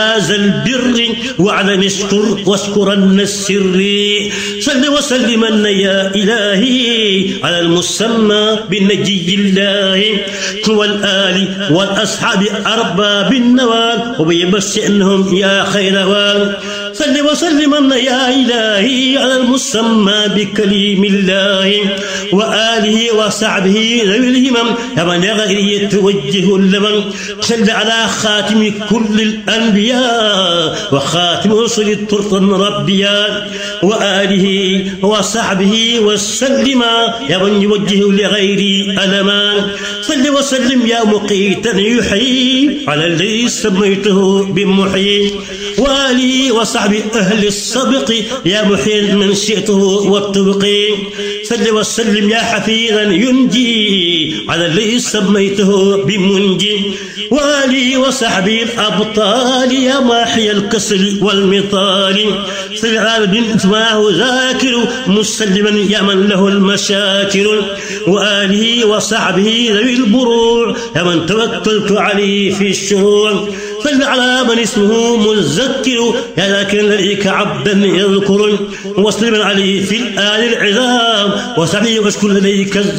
هذا البر واعلم اشكر واشكرن السر. صل وسلمن يا إلهي على المسمى بالنجي الله والآل والأصحاب أرباب النوال وبيبشئنهم يا خير وال. صل وسلمن يا إلهي على المسمى بكليم الله وآله وصحبه ذوي الهمم يا من غير يتوجه لمن. صل على خاتم كل الأنبياء وخاتم رسل الطرق ربيا وآله وصحبه وسلم يا من يوجه لغيري ألما. صل وسلم يا مقيتا يحيي على الذي سميته بمحيي وآله وصحبه أهل السبق يا محيي من شئته والطبق. صل وسلم يا حفيظا ينجي على الذي سميته بمنجي وآله وصحبه الأبطال يا ماحي الكسل والمطال. صل على بن اسماه ذاكر مسلما يا من له المشاكر وآله وصحبه ذوي البروع يا من توكلت عليه في الشروع. صل على من اسمه مذكر يا ذاكر لديك عبدا يذكر وسلم عليه في الآل العظام وصحبه واشكر لديك